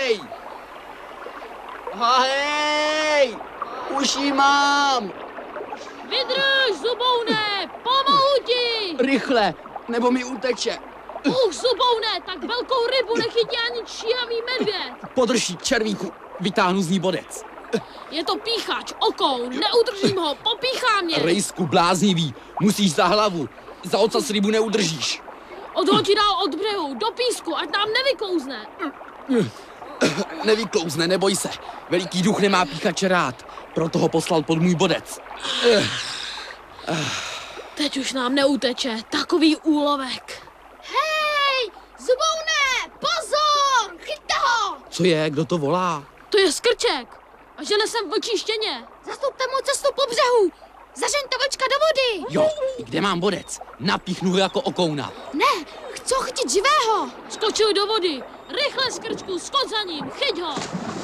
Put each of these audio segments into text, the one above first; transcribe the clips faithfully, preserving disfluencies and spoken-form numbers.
hej! Hej! Už jí mám! Vydrž, zuboune! Pomalu ti! Rychle, nebo mi uteče. Už, zuboune, tak velkou rybu nechytí ani číhavý medvěd. Podrž jí, červíku, vytáhnu z ní bodec. Je to píchač, okoun, neudržím ho, popíchá mě. Rejsku, bláznivý, musíš za hlavu. Za ocas rybu neudržíš. Odhoď dál od břehu, do písku, ať nám nevyklouzne. Nevyklouzne, neboj se. Veliký duch nemá píchače rád, proto ho poslal pod můj bodec. Teď už nám neuteče, takový úlovek. Hej, zuboune, pozor, chyťte ho! Co je, kdo to volá? To je Skrček a žene sem vlčí štěně. Zastupte mu cestu po břehu, zařeňte vlčka do vody. Jo, kde mám bodec? Napíchnu ho jako okouna. Ne, chci ho chytit živého. Skočil do vody. Rychle, Skrčku, skoč za ním, chyť ho.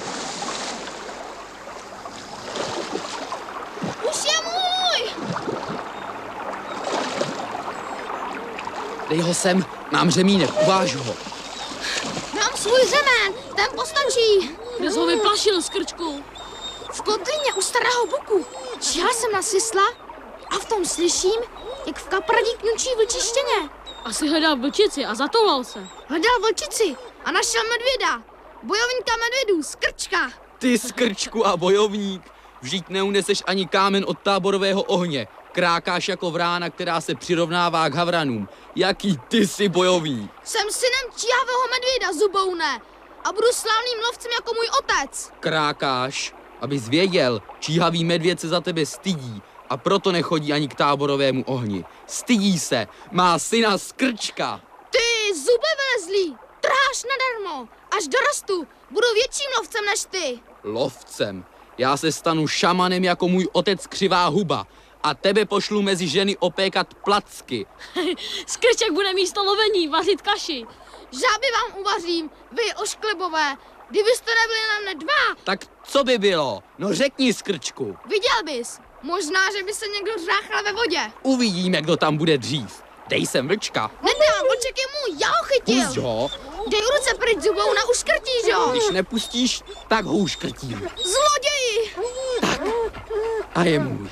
Už je můj. Dej ho sem, mám řemínek, uvážu ho. Mám svůj řemen, ten postačí. Kde jsi ho vyplašil, Skrčku? V kotlině u starého buku. Číhal jsem na sisla a v tom slyším, jak v kapradí kňučí vlčí štěně. Asi hledal vlčici a zatoulal se. Hledal vlčici a našel medvěda. Bojovníka medvědů, Skrčka. Ty, Skrčku a bojovník, vždyť neuneseš ani kámen od táborového ohně. Krákáš jako vrána, která se přirovnává k havranům. Jaký ty jsi bojovník? Jsem synem číhavého medvěda, zuboune. A budu slavným lovcem jako můj otec. Krákáš, abys věděl, číhavý medvěd se za tebe stydí a proto nechodí ani k táborovému ohni. Stydí se, má syna Skrčka. Ty, zube vylezlý, trháš nadarmo. Až dorostu, budu větším lovcem než ty. Lovcem. Já se stanu šamanem jako můj otec Křivá huba a tebe pošlu mezi ženy opékat placky. Skrček bude místo lovení vařit kaši. Žáby vám uvařím, vy ošklebové. Kdybyste nebyli na mne dva, Tak co by bylo? No řekni, Skrčku. viděl bys. Možná, že by se někdo řáchal ve vodě. Uvidíme, kdo tam bude dřív. Dej sem vlčka. Nedám, vlček je můj, já ho chytil. Pusť ho. Dej ruce pryč, zubouna, uškrtíš ho. Když nepustíš, tak ho uškrtím. Zloději. A je můj.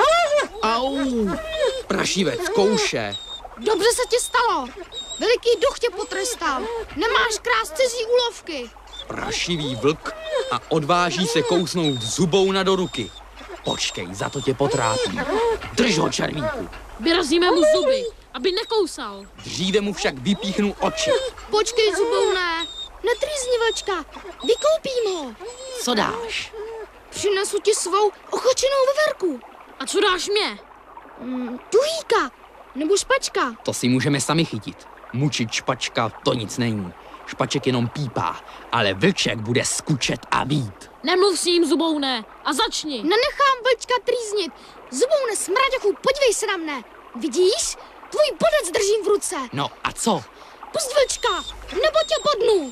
Au. Prašivec, kouše. Dobře se ti stalo. Veliký duch tě potrestal. Nemáš krást cizí úlovky. Prašivý vlk a odváží se kousnout zubouna do ruky. Počkej, za to tě potrápím. Drž ho, červíku. Vyrazíme mu zuby, aby nekousal. Dříve mu však vypíchnu oči. Počkej, zuboune. Netrýzni vlčka. Vykoupím ho. Co dáš? Přinesu ti svou ochočenou veverku. A co dáš mě? Mm, tuhýka. Nebo špačka. To si můžeme sami chytit. Mučit špačka, to nic není. Špaček jenom pípá, ale vlček bude skučet a vít. Nemluv s ním, zuboune, a začni. Nenechám vlčka trýznit. Zuboune, smraďochu, podívej se na mne. Vidíš? Tvůj bodec držím v ruce. No a co? Pust vlčka, nebo tě bodnu.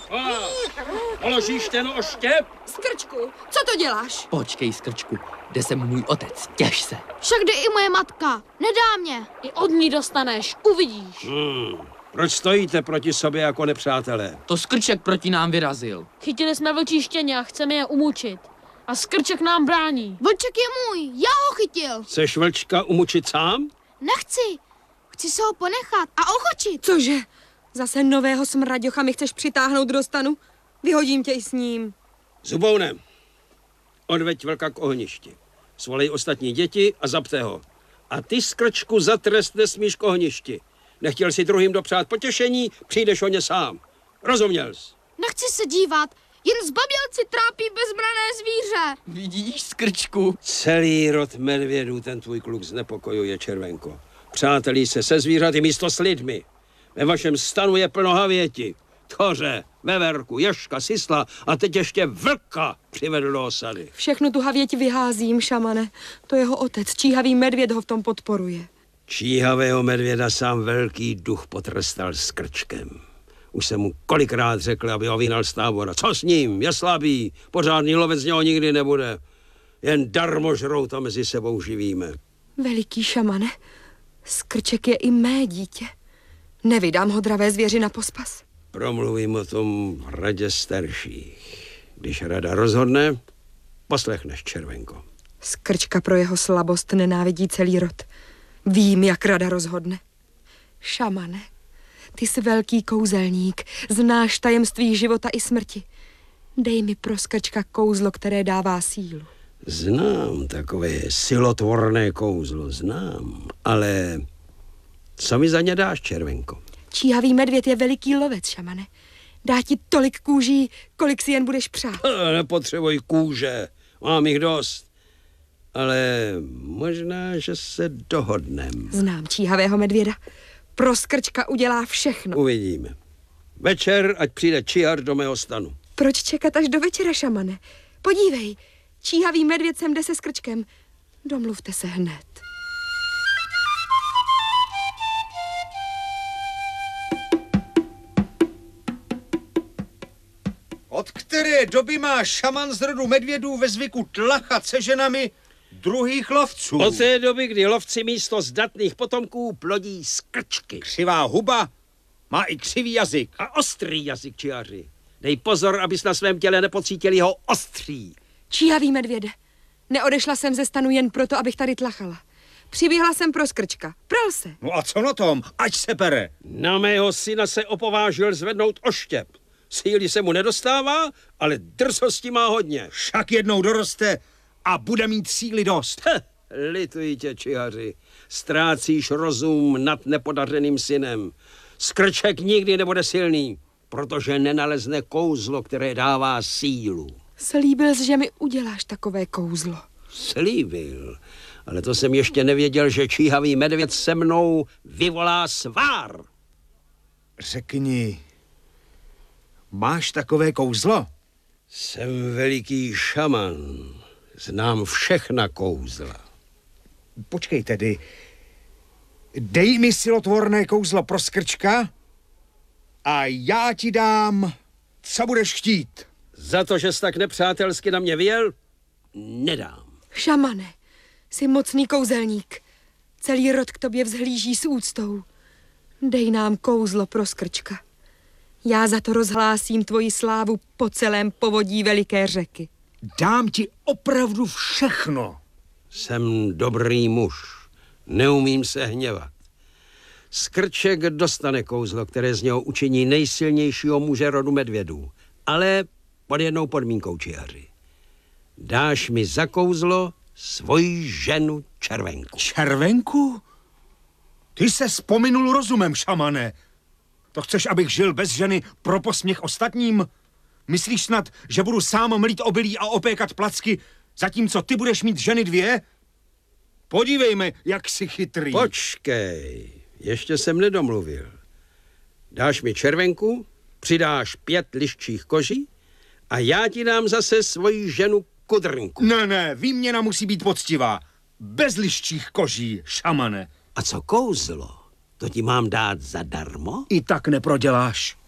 Položíš ten oštěp? Skrčku, co to děláš? Počkej, Skrčku, jde sem můj otec, těš se. Však jde i moje matka. Nedá mě. I od ní dostaneš, uvidíš. Hmm. Proč stojíte proti sobě jako nepřátelé? To Skrček proti nám vyrazil. Chytili jsme vlčí štěně a chceme je umučit. A Skrček nám brání. Vlček je můj, já ho chytil. Chceš vlčka umučit sám? Nechci. Chci se ho ponechat a ochočit. Cože? Zase nového smraďocha mi chceš přitáhnout do stanu? Vyhodím tě i s ním. Zuboune, odveď vlka k ohništi. Svolej ostatní děti a zapte ho. A ty, Skrčku, za trest nesmíš k ohništi. Nechtěl si druhým dopřát potěšení, přijdeš o ně sám. Rozuměl jsi? Nechci se dívat. Jen zbabělci trápí bezbrané zvíře. Vidíš, Skrčku? Celý rod medvědů ten tvůj kluk znepokojuje, červenko. Přátelí se se zvířaty místo s lidmi. Ve vašem stanu je plno havěti. Tchoře, veverku, ježka, sisla a teď ještě vlka přivedu do osady. Všechno tu havěť vyházím, šamane. To jeho otec, číhavý medvěd, ho v tom podporuje. Číhavého medvěda sám velký duch potrestal s Krčkem. Už jsem mu kolikrát řekl, aby ho vyhnal z tábora. Co s ním? Je slabý. Pořádný lovec z něho nikdy nebude. Jen darmožrou to mezi sebou živíme. Veliký šamane, Skrček je i mé dítě. Nevydám ho dravé zvěři na pospas. Promluvím o tom v radě starších. Když rada rozhodne, poslechneš, Červenko. Skrčka pro jeho slabost nenávidí celý rod. Vím, jak rada rozhodne. Šamane, ty jsi velký kouzelník, znáš tajemství života i smrti. Dej mi pro Skrčka kouzlo, které dává sílu. Znám takové silotvorné kouzlo, znám, ale co mi za ně dáš, Červenko? Číhavý medvěd je veliký lovec, šamane. Dá ti tolik kůží, kolik si jen budeš přát. Nepotřebuji kůže, mám jich dost. Ale možná, že se dohodnem. Znám číhavého medvěda. Pro Skrčka udělá všechno. Uvidíme. Večer, ať přijde číhar do mého stanu. Proč čekat až do večera, šamane? Podívej, číhavý medvěd sem jde se Skrčkem. Domluvte se hned. Od které doby má šaman z rodu medvědů ve zvyku tlachat se ženami druhých lovců? Od té doby, kdy lovci místo zdatných potomků plodí skrčky. Křivá huba má i křivý jazyk. A ostrý jazyk, čiaři. Dej pozor, abys na svém těle nepocítil jeho ostří. Číhavý medvěde, neodešla jsem ze stanu jen proto, abych tady tlachala. Přiběhla jsem pro Skrčka. Pral se. No a co na tom? Ať se pere. Na mého syna se opovážil zvednout oštěp. Síly se mu nedostává, ale drzosti má hodně. Však jednou doroste a bude mít síly dost. Heh, lituji tě, čihaři. Ztrácíš rozum nad nepodařeným synem. Skrček nikdy nebude silný, protože nenalezne kouzlo, které dává sílu. Slíbil jsi, že mi uděláš takové kouzlo. Slíbil, ale to jsem ještě nevěděl, že číhavý medvěd se mnou vyvolá svár. Řekni, máš takové kouzlo? Jsem veliký šaman, znám všechna kouzla. Počkej tedy, dej mi silotvorné kouzlo pro Skrčka a já ti dám, co budeš chtít. Za to, že jsi tak nepřátelsky na mě vyjel, nedám. Šamane, jsi mocný kouzelník. Celý rod k tobě vzhlíží s úctou. Dej nám kouzlo pro Skrčka. Já za to rozhlásím tvoji slávu po celém povodí veliké řeky. Dám ti opravdu všechno. Jsem dobrý muž, neumím se hněvat. Skrček dostane kouzlo, které z něho učiní nejsilnějšího muže rodu medvědů, ale pod jednou podmínkou, čihaři. Dáš mi za kouzlo svoji ženu Červenku. Červenku? Ty se vzpominul rozumem, šamane. To chceš, abych žil bez ženy pro posměch ostatním? Myslíš snad, že budu sám mlít obilí a opékat placky, zatímco ty budeš mít ženy dvě? Podívejme, jak jsi chytrý. Počkej, ještě jsem nedomluvil. Dáš mi Červenku, přidáš pět liščích koží a já ti dám zase svoji ženu Kudrnku. Ne, ne, výměna musí být poctivá. Bez liščích koží, šamane. A co kouzlo? To ti mám dát zadarmo? I tak neproděláš.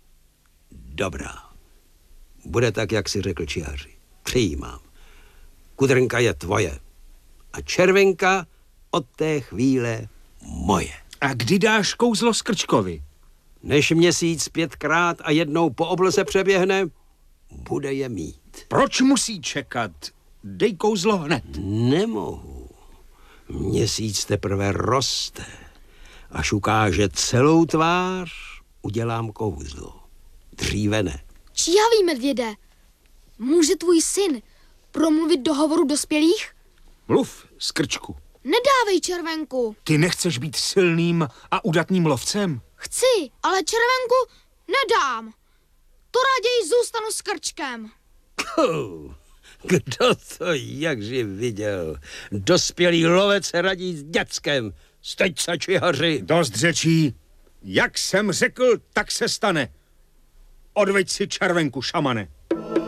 Dobrá. Bude tak, jak si řekl, čihaři. Přijímám. Kudrnka je tvoje. A Červenka od té chvíle moje. A kdy dáš kouzlo Skrčkovi? Než měsíc pětkrát a jednou po obloze přeběhne, bude je mít. Proč musí čekat? Dej kouzlo hned. Nemohu. Měsíc teprve roste. Až ukáže celou tvář, udělám kouzlo. Dříve ne. Číhavý medvěde, může tvůj syn promluvit do hovoru dospělých? Mluv, Skrčku. Nedávej Červenku. Ty nechceš být silným a udatným lovcem? Chci, ale Červenku nedám. To raději zůstanu s Krčkem. Kuh, kdo to jakži viděl? Dospělý lovec radí s děckem. Steď se, čihaři. Dost řečí. Jak jsem řekl, tak se stane. Odveď si Červenku, šamane.